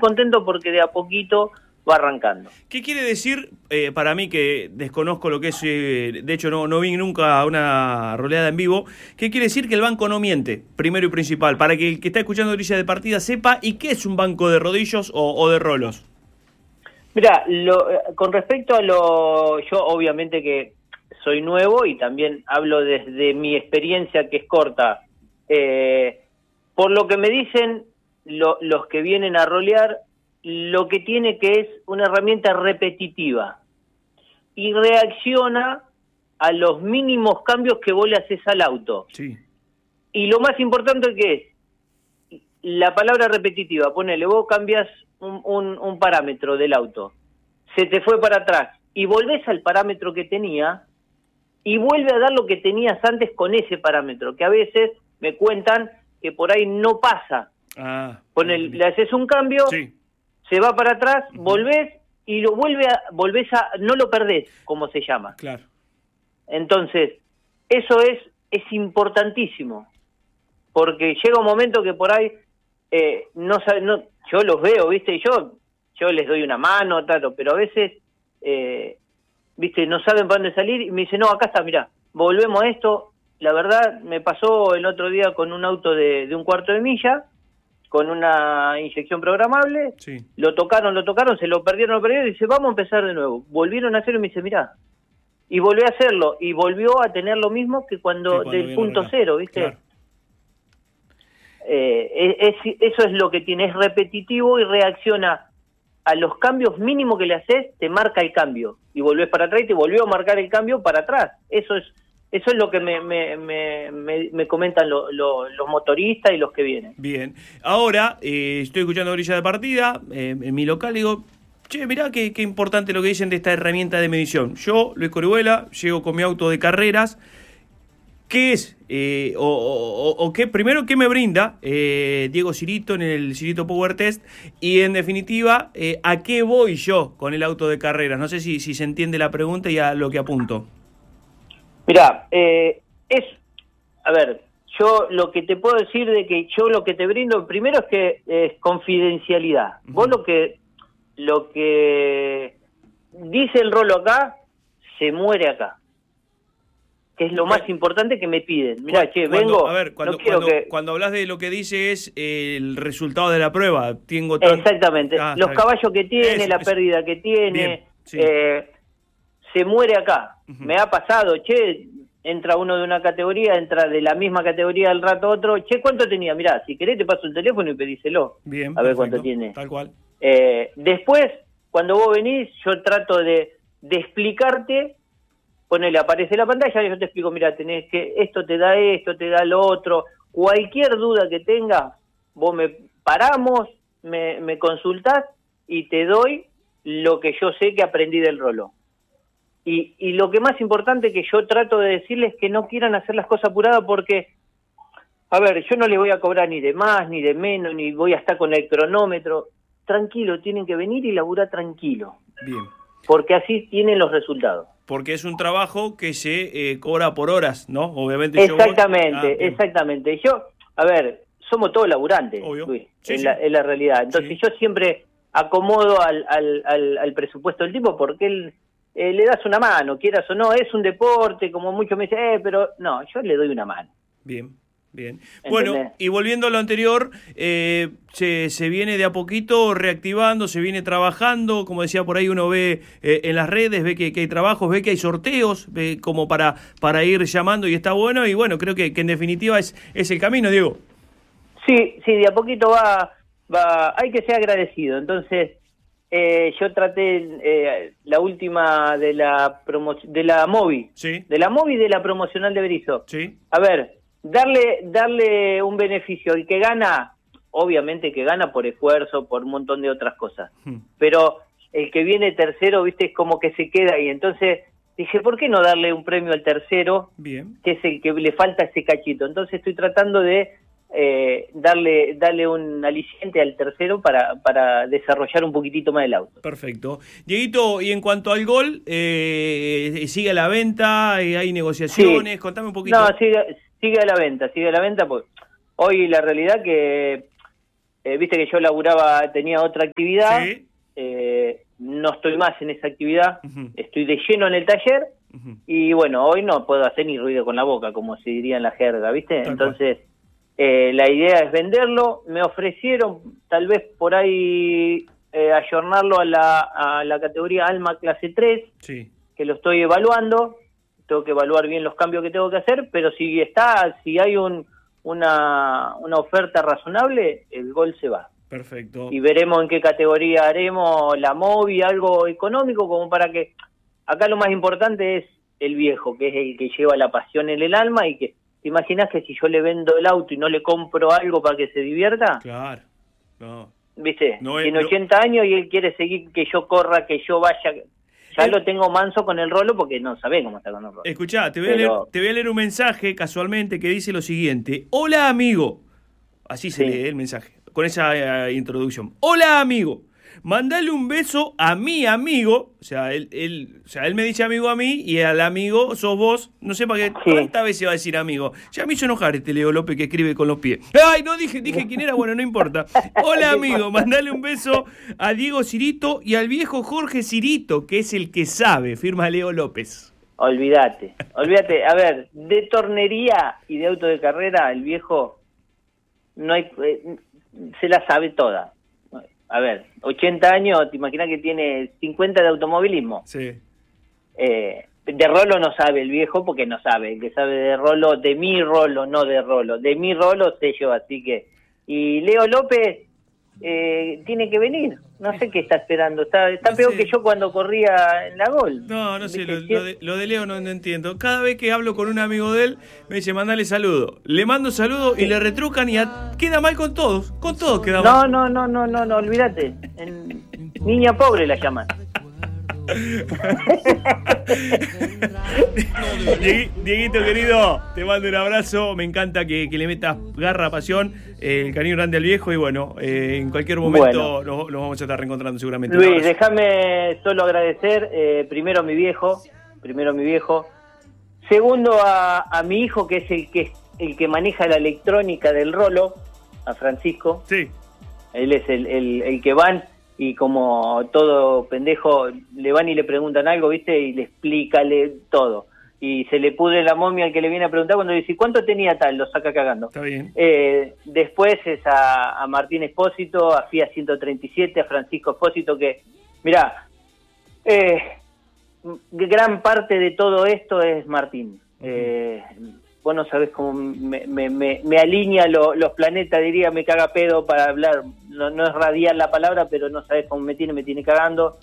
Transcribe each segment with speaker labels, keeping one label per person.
Speaker 1: contento porque de a poquito va arrancando.
Speaker 2: ¿Qué quiere decir, para mí que desconozco lo que es, de hecho no vi nunca una roleada en vivo, qué quiere decir que el banco no miente, primero y principal, para que el que está escuchando grilla de partida sepa y qué es un banco de rodillos o de rolos?
Speaker 1: Mira, con respecto a yo obviamente que soy nuevo y también hablo desde mi experiencia que es corta. Por lo que me dicen los que vienen a rolear, lo que tiene que es una herramienta repetitiva y reacciona a los mínimos cambios que vos le haces al auto.
Speaker 2: Sí.
Speaker 1: Y lo más importante que es la palabra repetitiva. Ponele, vos cambias un parámetro del auto, se te fue para atrás y volvés al parámetro que tenía y vuelve a dar lo que tenías antes con ese parámetro, que a veces me cuentan que por ahí no pasa. Le haces un cambio,
Speaker 2: sí,
Speaker 1: se va para atrás, volvés y volvés a, no lo perdés, como se llama.
Speaker 2: Claro.
Speaker 1: Entonces, eso es importantísimo, porque llega un momento que por ahí, yo los veo, ¿viste? Y yo les doy una mano, pero a veces, ¿viste? No saben para dónde salir y me dicen, no, acá está, mirá, volvemos a esto. La verdad, me pasó el otro día con un auto de 1/4 de milla, con una inyección programable,
Speaker 2: sí.
Speaker 1: lo tocaron, se lo perdieron, y dice, vamos a empezar de nuevo. Volvieron a hacerlo y me dice, mirá, y volvió a hacerlo, y volvió a tener lo mismo que cuando del punto cero, ¿viste?
Speaker 2: Claro.
Speaker 1: Eso es lo que tiene, es repetitivo y reacciona a los cambios mínimos que le haces, te marca el cambio, y volvés para atrás y te volvió a marcar el cambio para atrás. Eso es lo que me comentan los motoristas y los que vienen.
Speaker 2: Bien. Ahora, estoy escuchando grilla de partida, en mi local, digo, che, mirá qué importante lo que dicen de esta herramienta de medición. Yo, Luis Corihuela, llego con mi auto de carreras. ¿Qué es? Primero, ¿qué me brinda Diego Cirito en el Cirito Power Test? Y en definitiva, ¿a qué voy yo con el auto de carreras? No sé si se entiende la pregunta y a lo que apunto.
Speaker 1: Mirá, a ver, yo lo que te puedo decir de que yo lo que te brindo primero es que es confidencialidad. Uh-huh. Vos lo que dice el rolo acá, se muere acá. Que es lo más importante que me piden. Mirá, vengo...
Speaker 2: A ver, cuando hablas de lo que dice es el resultado de la prueba.
Speaker 1: Exactamente. Los caballos que tiene, la pérdida que tiene...
Speaker 2: Bien, sí.
Speaker 1: Se muere acá.
Speaker 2: Uh-huh.
Speaker 1: Me ha pasado, entra uno de una categoría, entra de la misma categoría al rato otro, ¿cuánto tenía? Mirá, si querés te paso el teléfono y pedíselo.
Speaker 2: Bien,
Speaker 1: a ver
Speaker 2: perfecto,
Speaker 1: cuánto tiene.
Speaker 2: Tal cual.
Speaker 1: Después, cuando vos venís, yo trato de explicarte, ponele, aparece la pantalla, y yo te explico, mirá, tenés que, esto te da lo otro, cualquier duda que tengas, vos me paramos, me consultás y te doy lo que yo sé que aprendí del rolo. Y lo que más importante que yo trato de decirles es que no quieran hacer las cosas apuradas porque, a ver, yo no les voy a cobrar ni de más, ni de menos, ni voy a estar con el cronómetro. Tranquilo, tienen que venir y laburar tranquilo.
Speaker 2: Bien.
Speaker 1: Porque así tienen los resultados.
Speaker 2: Porque es un trabajo que se cobra por horas, ¿no? Obviamente.
Speaker 1: Exactamente. Yo, a ver, somos todos laburantes,
Speaker 2: obvio.
Speaker 1: Luis,
Speaker 2: Sí,
Speaker 1: en la realidad. Entonces yo siempre acomodo al presupuesto del tipo porque él... le das una mano, quieras o no, es un deporte, como muchos me dicen, pero no, yo le doy una mano.
Speaker 2: Bien.
Speaker 1: ¿Entendés?
Speaker 2: Bueno, y volviendo a lo anterior, se viene de a poquito reactivando, se viene trabajando, como decía por ahí uno ve en las redes, ve que hay trabajos, ve que hay sorteos, ve como para ir llamando y está bueno, y bueno, creo que en definitiva es el camino, Diego.
Speaker 1: Sí, de a poquito va, hay que ser agradecido, entonces... yo traté la última de la Movi,
Speaker 2: sí.
Speaker 1: De la Movi de la promocional de Berizo.
Speaker 2: Sí.
Speaker 1: A ver, darle un beneficio. El que gana, obviamente que gana por esfuerzo, por un montón de otras cosas. Pero el que viene tercero, viste, es como que se queda ahí. Entonces dije, ¿por qué no darle un premio al tercero?
Speaker 2: Bien.
Speaker 1: Que es el que le falta ese cachito. Entonces estoy tratando de darle un aliciente al tercero para desarrollar un poquitito más el auto.
Speaker 2: Perfecto. Dieguito, y en cuanto al gol, ¿sigue a la venta? ¿Hay negociaciones? Sí. Contame un poquito.
Speaker 1: No, sigue a la venta, pues hoy la realidad que viste que yo laburaba, tenía otra actividad,
Speaker 2: Sí.
Speaker 1: No estoy más en esa actividad,
Speaker 2: Ujú.
Speaker 1: estoy de lleno en el taller,
Speaker 2: Ujú.
Speaker 1: y bueno, hoy no puedo hacer ni ruido con la boca, como se diría en la jerga, ¿viste?
Speaker 2: Tal
Speaker 1: Entonces, la idea es venderlo. Me ofrecieron tal vez por ahí ayornarlo a la categoría Alma clase 3,
Speaker 2: Sí.
Speaker 1: que lo estoy evaluando. Tengo que evaluar bien los cambios que tengo que hacer, pero si hay una oferta razonable, el Gol se va.
Speaker 2: Perfecto.
Speaker 1: Y veremos en qué categoría haremos la Movi, algo económico, como para que... Acá lo más importante es el viejo, que es el que lleva la pasión en el alma, y que, ¿te imaginas que si yo le vendo el auto y no le compro algo para que se divierta?
Speaker 2: Claro. No.
Speaker 1: ¿Viste?
Speaker 2: No es-
Speaker 1: Tiene
Speaker 2: no-
Speaker 1: 80 años y él quiere seguir que yo corra, que yo vaya... Ya
Speaker 2: Él-
Speaker 1: lo tengo manso con el rolo porque no sabe cómo está con el rolo.
Speaker 2: Escuchá, te voy
Speaker 1: Pero-
Speaker 2: a leer un mensaje casualmente que dice lo siguiente. Hola, amigo. Así se
Speaker 1: Sí.
Speaker 2: lee el mensaje, con esa introducción. Hola, amigo. Mandale un beso a mi amigo. O sea, él me dice amigo a mí, y al amigo sos vos. No sé para qué.
Speaker 1: Sí.
Speaker 2: ¿Cuántas veces va a decir amigo? Ya me hizo enojar este Leo López que escribe con los pies. Ay, no dije quién era. Bueno, no importa. Hola, amigo. Mandale un beso a Diego Cirito y al viejo Jorge Cirito, que es el que sabe. Firma Leo López.
Speaker 1: Olvídate. A ver, de tornería y de auto de carrera, el viejo no hay, se la sabe toda. A ver, 80 años, te imaginas que tiene 50 de automovilismo.
Speaker 2: Sí.
Speaker 1: De rolo no sabe el viejo, porque no sabe. El que sabe de rolo, de mi rolo, no de rolo. De mi rolo sé yo, así que... Y Leo López tiene que venir. No sé qué está esperando. Está
Speaker 2: No
Speaker 1: peor
Speaker 2: sé.
Speaker 1: que yo cuando corría en la Gol.
Speaker 2: No sé,
Speaker 1: ¿Viste?
Speaker 2: lo de Leo no entiendo. Cada vez que hablo con un amigo de él, me dice, mandale saludo. Le mando saludo y le retrucan y queda mal con todos. Con todos queda mal.
Speaker 1: No, olvídate. Niña pobre la llaman.
Speaker 2: Dieguito querido, te mando un abrazo. Me encanta que le metas garra, pasión, el cariño grande al viejo. Y bueno, en cualquier momento nos vamos a estar reencontrando seguramente. Un
Speaker 1: Luis,
Speaker 2: abrazo.
Speaker 1: déjame solo agradecer primero a mi viejo. Segundo a mi hijo, que es el que maneja la electrónica del rolo, a Francisco.
Speaker 2: Sí.
Speaker 1: Él es el que van, y como todo pendejo, le van y le preguntan algo, ¿viste? Y le explica todo. Y se le pudre la momia al que le viene a preguntar cuando le dice, ¿cuánto tenía tal? Lo saca cagando.
Speaker 2: Está bien.
Speaker 1: Después es a Martín Espósito, a FIA 137, a Francisco Espósito, que, mirá, gran parte de todo esto es Martín. Vos no sabés cómo me alinea los planetas, diría, me caga pedo para hablar, no es radial la palabra, pero no sabés cómo me tiene cagando,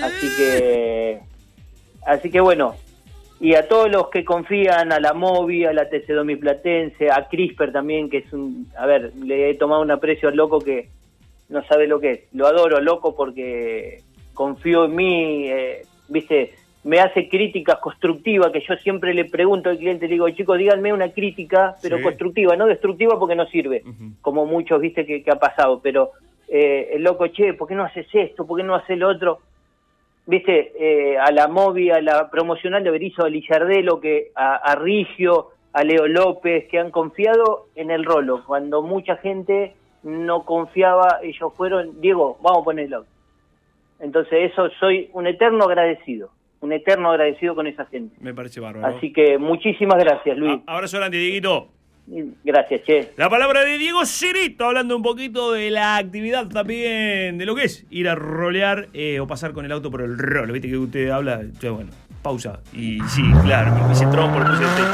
Speaker 1: así que bueno, y a todos los que confían, a la Movi, a la TC2000 Platense, a CRISPR también, que es le he tomado un aprecio al loco que no sabe lo que es, lo adoro, loco, porque confío en mí, viste, me hace críticas constructivas, que yo siempre le pregunto al cliente, le digo, chicos, díganme una crítica, pero
Speaker 2: sí,
Speaker 1: constructiva, no destructiva porque no sirve, como muchos, viste, que ha pasado, pero el loco, che, ¿por qué no haces esto? ¿Por qué no haces lo otro? Viste, a la Movi, a la promocional de Berizo, a Lillardelo, a Rigio, a Leo López, que han confiado en el rolo, cuando mucha gente no confiaba, ellos fueron, Diego, vamos a ponerlo. Entonces eso, soy un eterno agradecido con esa gente.
Speaker 2: Me parece bárbaro.
Speaker 1: Así que muchísimas gracias, Luis.
Speaker 2: Abrazo grande, Dieguito.
Speaker 1: Gracias, che.
Speaker 2: La palabra de Diego Cirito, hablando un poquito de la actividad también, de lo que es ir a rolear o pasar con el auto por el rolo. Viste que usted habla, bueno, pausa. Y sí, claro, me hice trompo, le puse el techo.